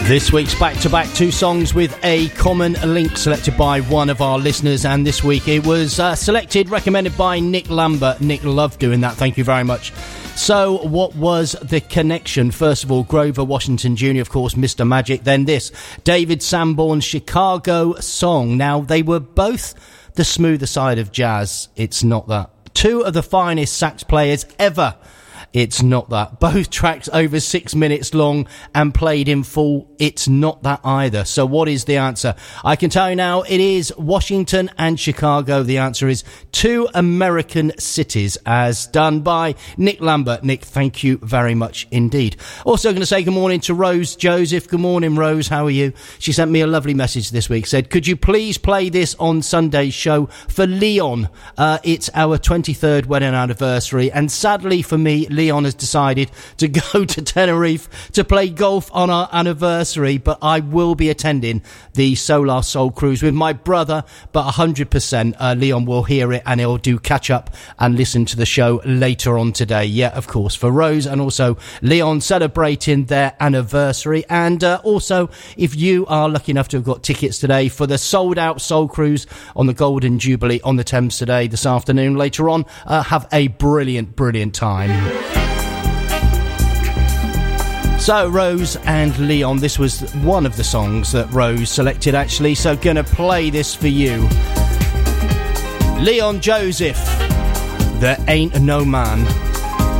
This week's back-to-back two songs with a common link selected by one of our listeners, and this week it was selected, recommended by Nick Lambert. Nick loved doing that, thank you very much. So what was the connection? First of all, Grover Washington Jr., of course, Mr. Magic. Then this, David Sanborn's Chicago song. Now, they were both the smoother side of jazz. It's not that. Two of the finest sax players ever. It's not that. Both tracks over 6 minutes long and played in full. It's not that either. So what is the answer? I can tell you now, it is Washington and Chicago. The answer is two American cities, as done by Nick Lambert. Nick, thank you very much indeed. Also going to say good morning to Rose Joseph. Good morning, Rose. How are you? She sent me a lovely message this week. Said, could you please play this on Sunday's show for Leon? It's our 23rd wedding anniversary, and sadly for me, Leon has decided to go to Tenerife to play golf on our anniversary, but I will be attending the Solar Soul Cruise with my brother, but 100% Leon will hear it and he'll do catch up and listen to the show later on today. Yeah, of course, for Rose and also Leon celebrating their anniversary. And also, if you are lucky enough to have got tickets today for the sold out Soul Cruise on the Golden Jubilee on the Thames today, this afternoon, later on, have a brilliant time. So, Rose and Leon, this was one of the songs that Rose selected, actually, so gonna play this for you. Leon Joseph, There Ain't No Man.